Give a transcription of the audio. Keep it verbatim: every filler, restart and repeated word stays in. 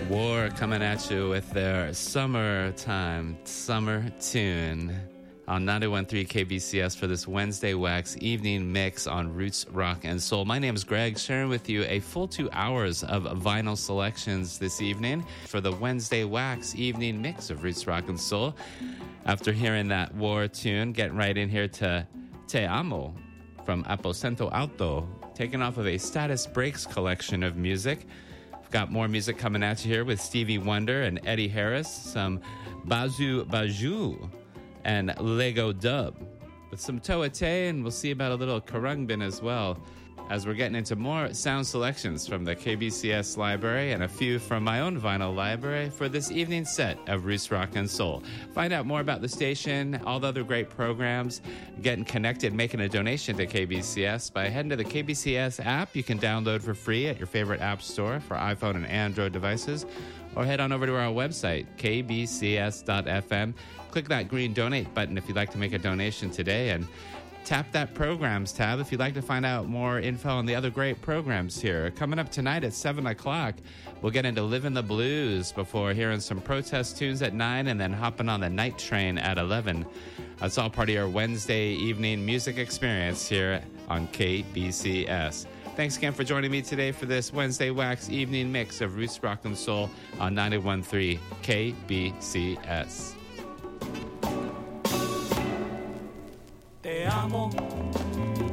War coming at you with their summertime summer tune on ninety-one point three K B C S for this Wednesday Wax evening mix on Roots, Rock, and Soul. My name is Greg, sharing with you a full two hours of vinyl selections this evening for the Wednesday Wax evening mix of Roots, Rock, and Soul. After hearing that War tune, getting right in here to Te Amo from Aposento Alto, taken off of a Status Breaks collection of music. We've got more music coming at you here with Stevie Wonder and Eddie Harris, some Bazu Baju and Lego Dub with some Toa Te, and we'll see about a little Karangbin as well, as we're getting into more sound selections from the K B C S library and a few from my own vinyl library for this evening's set of Roots, Rock, and Soul. Find out more about the station, all the other great programs, getting connected, making a donation to K B C S by heading to the K B C S app you can download for free at your favorite app store for iPhone and Android devices, or head on over to our website, k b c s dot f m. Click that green donate button if you'd like to make a donation today, and tap that programs tab if you'd like to find out more info on the other great programs here. Coming up tonight at seven o'clock, we'll get into Livin' the Blues before hearing some protest tunes at nine and then hopping on the night train at eleven. That's all part of your Wednesday evening music experience here on K B C S. Thanks again for joining me today for this Wednesday Wax evening mix of Roots, Rock, and Soul on ninety-one point three K B C S. Te amo